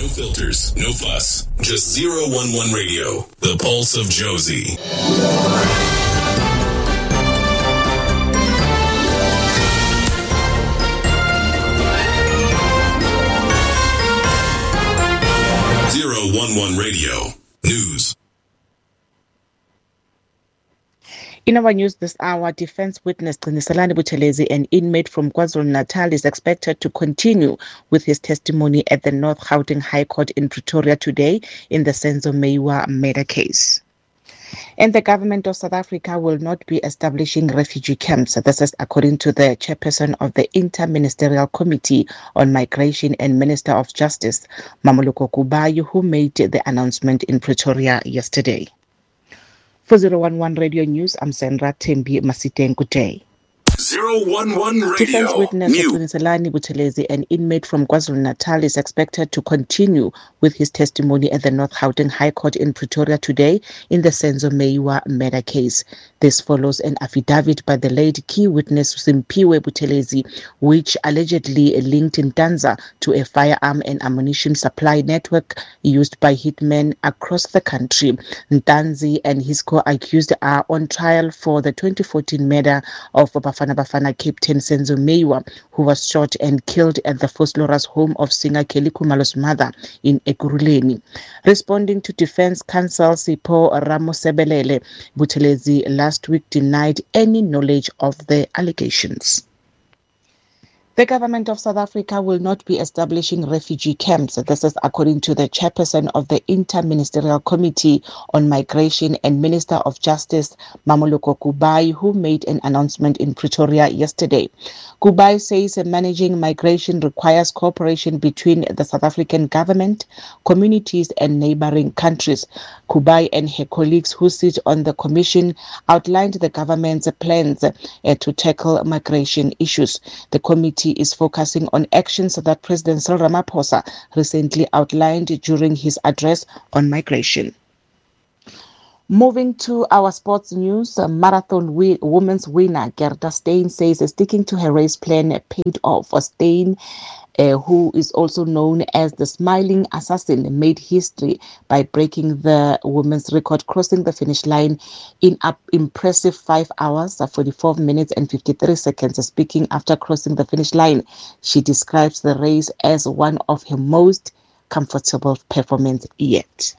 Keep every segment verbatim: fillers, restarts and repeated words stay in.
No filters, no fuss. Just zero one one Radio, the pulse of Josie. zero one one Radio News. In our news this hour, defense witness Qiniselani Buthelezi, an inmate from KwaZulu-Natal, is expected to continue with his testimony at the North Gauteng High Court in Pretoria today in the Senzo Meyiwa murder case. And the government of South Africa will not be establishing refugee camps. This is according to the chairperson of the Inter-Ministerial Committee on Migration and Minister of Justice, Mamoloko Kubayi, who made the announcement in Pretoria yesterday. For zero one one Radio News, I'm Sandra Tembi Masiteng. Good day. zero one one Radio Defense witness Qiniselani Buthelezi, an inmate from KwaZulu-Natal, is expected to continue with his testimony at the North Gauteng High Court in Pretoria today in the Senzo Meyiwa murder case. This follows an affidavit by the late key witness Simphiwe Buthelezi, which allegedly linked Ntanza to a firearm and ammunition supply network used by hitmen across the country. Ntanzi and his co-accused are on trial for the twenty fourteen murder of Bafana Bafana captain Senzo Meyiwa, who was shot and killed at the Vosloorus home of singer Kelly Khumalo's mother in Ekurhuleni. Responding to Defense Counsel Sipho Ramosebelele, Buthelezi last week denied any knowledge of the allegations. The government of South Africa will not be establishing refugee camps. This is according to the chairperson of the Inter-Ministerial Committee on Migration and Minister of Justice, Mamoloko Kubayi, who made an announcement in Pretoria yesterday. Kubayi says managing migration requires cooperation between the South African government, communities and neighboring countries. Kubayi and her colleagues who sit on the commission outlined the government's plans uh, to tackle migration issues. The committee is focusing on actions that President Cyril Ramaphosa recently outlined during his address on migration. Moving to our sports news, uh, marathon wi- women's winner Gerda Steyn says sticking to her race plan paid off. Steyn, uh, who is also known as the Smiling Assassin, made history by breaking the women's record, crossing the finish line in an impressive five hours, forty-four minutes and fifty-three seconds. Speaking after crossing the finish line, she describes the race as one of her most comfortable performances yet.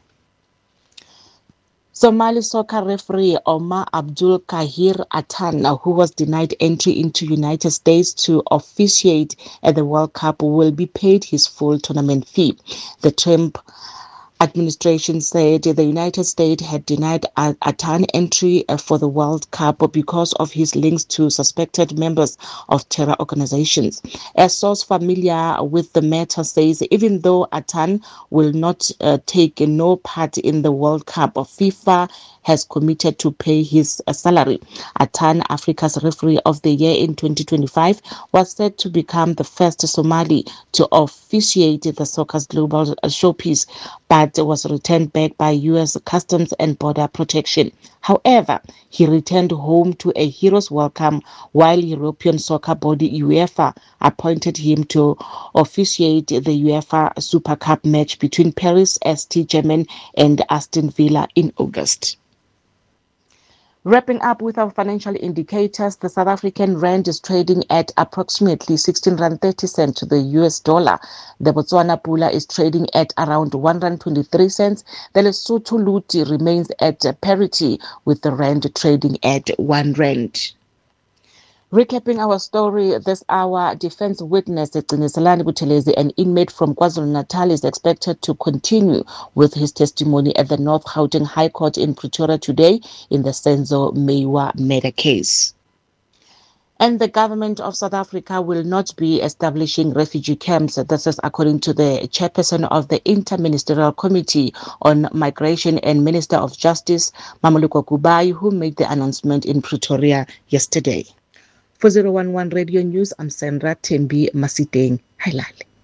Somali soccer referee Omar Abdul Kahir Atan, who was denied entry into United States to officiate at the World Cup, will be paid his full tournament fee. The Trump administration said the United States had denied Atan entry for the World Cup because of his links to suspected members of terror organizations. A source familiar with the matter says even though Atan will not uh, take no part in the World Cup, FIFA has committed to pay his uh, salary. Atan, Africa's referee of the year in twenty twenty-five, was said to become the first Somali to officiate the soccer's global showpiece, but was returned back by U S Customs and Border Protection. However, he returned home to a hero's welcome while European soccer body UEFA appointed him to officiate the UEFA Super Cup match between Paris S T Germain and Aston Villa in August. Wrapping up with our financial indicators, the South African rand is trading at approximately sixteen rand thirty cents to the U S dollar. The Botswana pula is trading at around one rand twenty-three cents. The Lesotho luti remains at parity with the rand trading at one rand. Recapping our story this hour, defense witness Qiniselani Buthelezi, an inmate from KwaZulu-Natal, is expected to continue with his testimony at the North Gauteng High Court in Pretoria today in the Senzo Meyiwa murder case. And the government of South Africa will not be establishing refugee camps. This is according to the chairperson of the Inter-Ministerial Committee on Migration and Minister of Justice, Mamoloko Kubayi, who made the announcement in Pretoria yesterday. For zero one one Radio News, I'm Sandra Tembi Masiteng. Hi, Lali.